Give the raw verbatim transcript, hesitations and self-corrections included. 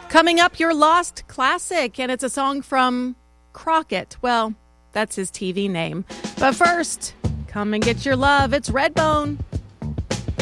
Coming up, your lost classic, and it's a song from Crockett. Well, that's his T V name. But first, come and get your love. It's Redbone.